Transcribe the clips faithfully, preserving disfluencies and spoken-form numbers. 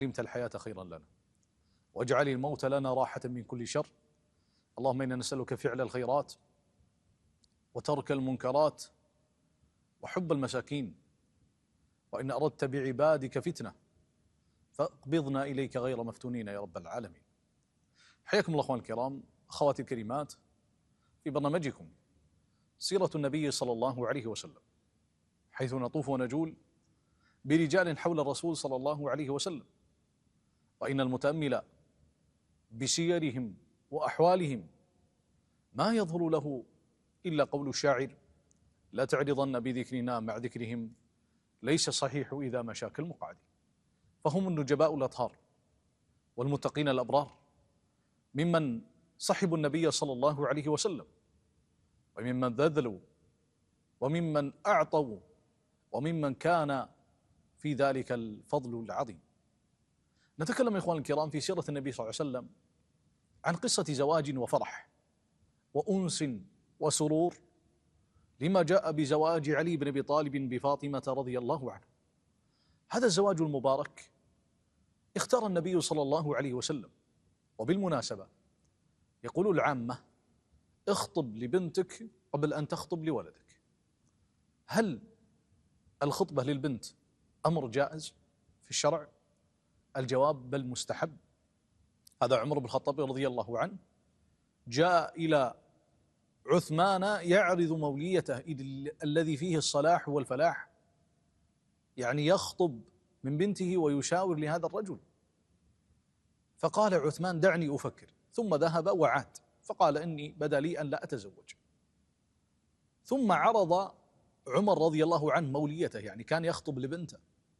علمت الحياة خيرا لنا واجعل الموت لنا راحة من كل شر. اللهم إنا نسألك فعل الخيرات وترك المنكرات وحب المساكين، وإن أردت بعبادك فتنة فاقبضنا إليك غير مفتونين يا رب العالمين. حياكم الله أخوان الكرام، أخواتي الكريمات، في برنامجكم سيرة النبي صلى الله عليه وسلم، حيث نطوف ونجول برجال حول الرسول صلى الله عليه وسلم. وإن المتأمل بسيرهم وأحوالهم ما يظهر له إلا قول الشاعر: لا تعرضن بذكرنا مع ذكرهم، ليس صحيح إذا مشاك المقعد. فهم النجباء الأطهار والمتقين الأبرار، ممن صحبوا النبي صلى الله عليه وسلم، وممن بذلوا، وممن أعطوا، وممن كان في ذلك الفضل العظيم. نتكلم يا إخوان الكرام في سيرة النبي صلى الله عليه وسلم عن قصة زواج وفرح وأنس وسرور لما جاء بزواج علي بن أبي طالب بفاطمة رضي الله عنه. هذا الزواج المبارك اختار النبي صلى الله عليه وسلم. وبالمناسبة يقول العامة: اخطب لبنتك قبل أن تخطب لولدك. هل الخطبة للبنت أمر جائز في الشرع؟ الجواب: بل مستحب. هذا عمر بن الخطاب رضي الله عنه جاء إلى عثمان يعرض موليته الذي فيه الصلاح والفلاح، يعني يخطب من بنته ويشاور لهذا الرجل. فقال عثمان: دعني أفكر. ثم ذهب وعاد فقال: إني بدا لي أن لا أتزوج. ثم عرض عمر رضي الله عنه موليته، يعني كان يخطب لبنته،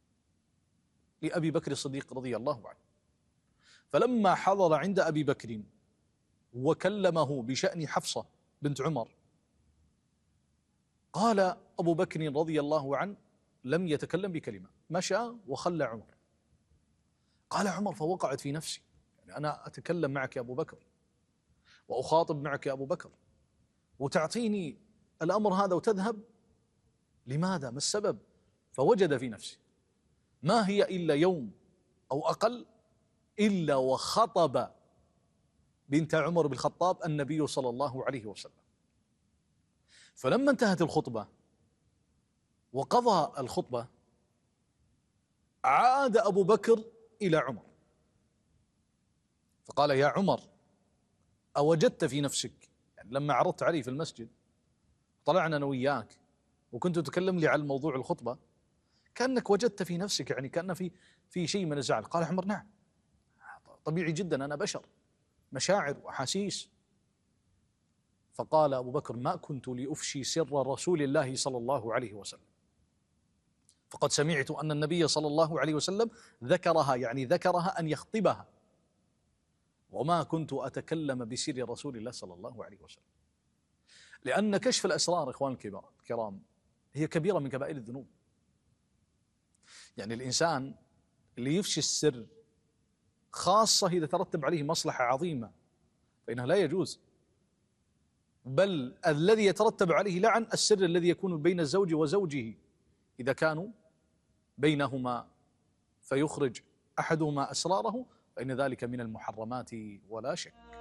لأبي بكر الصديق رضي الله عنه. فلما حضر عند أبي بكر وكلمه بشأن حفصة بنت عمر، قال أبو بكر رضي الله عنه لم يتكلم بكلمة، مشى وخلى عمر. قال عمر فوقعت في نفسي، يعني أنا أتكلم معك يا أبو بكر وأخاطب معك يا أبو بكر وتعطيني الأمر هذا وتذهب، لماذا؟ ما السبب؟ فوجد في نفسه ما هي إلا يوم أو أقل إلا وخطب بنت عمر بن الخطاب النبي صلى الله عليه وسلم. فلما انتهت الخطبة وقضى الخطبة، عاد أبو بكر إلى عمر فقال: يا عمر، أوجدت في نفسك، يعني لما عرضت علي في المسجد طلعنا أنا وياك وكنت تتكلم لي عن موضوع الخطبة، كأنك وجدت في نفسك، يعني كأن في في شيء من الزعل. قال عمر: نعم، طبيعي جدا، أنا بشر، مشاعر وأحاسيس. فقال أبو بكر: ما كنت لأفشي سر رسول الله صلى الله عليه وسلم، فقد سمعت أن النبي صلى الله عليه وسلم ذكرها، يعني ذكرها أن يخطبها، وما كنت أتكلم بسر رسول الله صلى الله عليه وسلم. لأن كشف الأسرار إخوان الكرام هي كبيرة من كبائر الذنوب. يعني الإنسان اللي يفشي السر، خاصة إذا ترتب عليه مصلحة عظيمة، فإنه لا يجوز. بل الذي يترتب عليه لعن السر الذي يكون بين الزوج وزوجه إذا كانوا بينهما فيخرج أحدهما أسراره، فإن ذلك من المحرمات ولا شك.